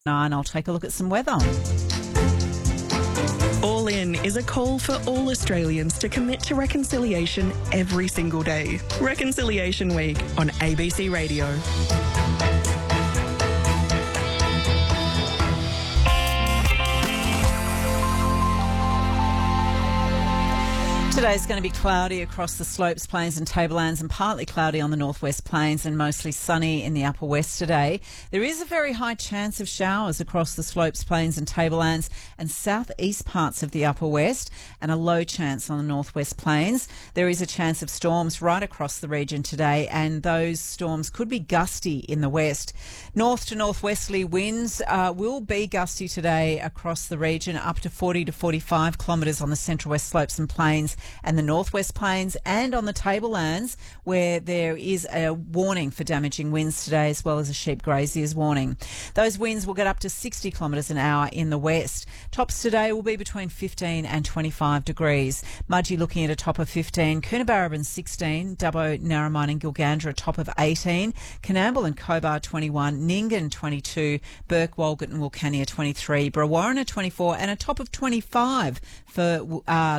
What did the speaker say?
And I'll take a look at some weather. All In is a call for all Australians to commit to reconciliation every single day. Reconciliation Week on ABC Radio. Today's going to be cloudy across the slopes, plains and tablelands, and partly cloudy on the northwest plains and mostly sunny in the upper west today. There is a very high chance of showers across the slopes, plains and tablelands and southeast parts of the upper west, and a low chance on the northwest plains. There is a chance of storms right across the region today, and those storms could be gusty in the west. North to northwesterly winds will be gusty today across the region, up to 40 to 45 kilometres on the central west slopes and plains and the northwest plains, and on the tablelands, where there is a warning for damaging winds today, as well as a sheep grazier's warning. Those winds will get up to 60 kilometres an hour in the west. Tops today will be between 15 and 25 degrees. Mudgee looking at a top of 15, Coonabarabran 16, Dubbo, Narromine and Gilgandra a top of 18, Coonamble and Cobar 21, Nyngan 22, Burke, Walgett and Wilcannia 23, Brewarrina 24 and a top of 25 for